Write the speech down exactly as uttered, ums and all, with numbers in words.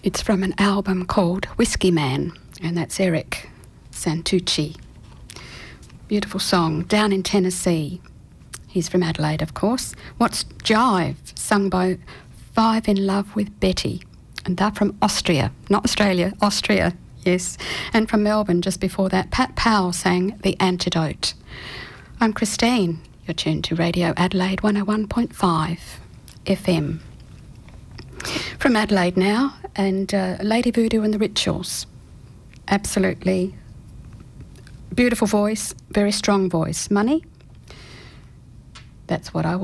It's from an album called Whiskey Man, and that's Eric Santucci. Beautiful song, Down in Tennessee. He's from Adelaide, of course. What's Jive, sung by Five in Love with Betty. And they're from Austria, not Australia, Austria, yes. And from Melbourne, just before that, Pat Powell sang The Antidote. I'm Christine. You're tuned to Radio Adelaide one oh one point five F M. From Adelaide now, and uh, Lady Voodoo and the Rituals. Absolutely beautiful voice, very strong voice. Money? That's what I want.